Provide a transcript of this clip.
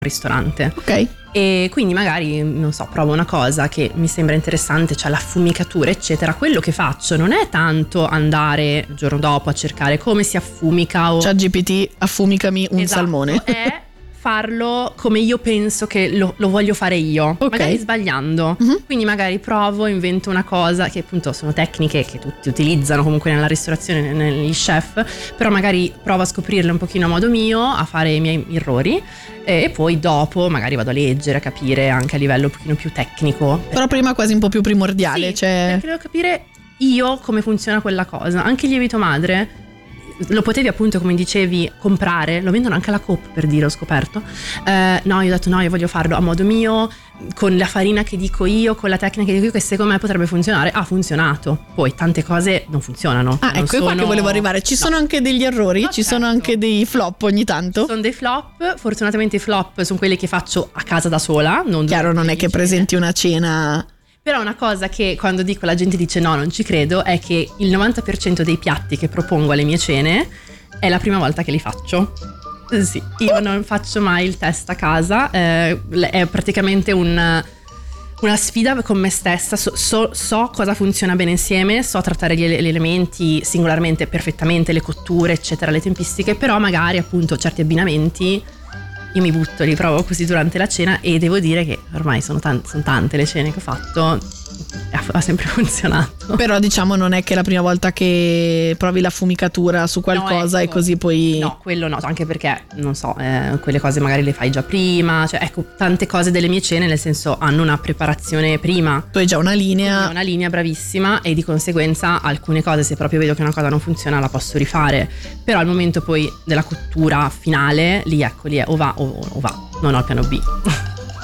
ristorante. Ok. E quindi magari, non so, provo una cosa che mi sembra interessante, cioè l'affumicatura eccetera. Quello che faccio non è tanto andare il giorno dopo a cercare come si affumica o ChatGPT, affumicami un esatto, salmone. è farlo come io penso che lo voglio fare io, Ok. magari sbagliando. Quindi magari provo, invento una cosa che appunto sono tecniche che tutti utilizzano comunque nella ristorazione, negli chef, però magari provo a scoprirle un pochino a modo mio, a fare i miei errori e poi dopo magari vado a leggere, a capire anche a livello un pochino più tecnico. Però prima quasi un po' più primordiale, Sì, cioè perché devo capire io come funziona quella cosa. Anche il lievito madre lo potevi appunto, come dicevi, comprare, lo vendono anche alla Coop, per dire, ho scoperto. No, io ho detto no, io voglio farlo a modo mio, con la farina che dico io, con la tecnica che dico io, che secondo me potrebbe funzionare. Ha funzionato. Poi tante cose non funzionano. Ah, non ecco, è qua che volevo arrivare. Ci sono anche degli errori, No, ci sono certo. anche dei flop ogni tanto. Sono dei flop, fortunatamente i flop sono quelli che faccio a casa da sola. Chiaro, non è che presenti una cena. Però una cosa che quando dico la gente dice no, non ci credo, è che il 90% dei piatti che propongo alle mie cene è la prima volta che li faccio. Sì, io non faccio mai il test a casa, è praticamente una sfida con me stessa. So cosa funziona bene insieme, so trattare gli elementi singolarmente perfettamente, le cotture eccetera, le tempistiche, però magari appunto certi abbinamenti io mi butto, li provo così durante la cena e devo dire che ormai sono tante le cene che ho fatto, ha sempre funzionato. Però diciamo non è che la prima volta che provi l'affumicatura su qualcosa No, e così poi... No, quello no, anche perché non so, quelle cose magari le fai già prima, cioè ecco, tante cose delle mie cene nel senso hanno una preparazione prima. Tu hai già una linea. Una linea bravissima e di conseguenza alcune cose, se proprio vedo che una cosa non funziona, la posso rifare, però al momento poi della cottura finale lì è o va o va, non ho il piano B.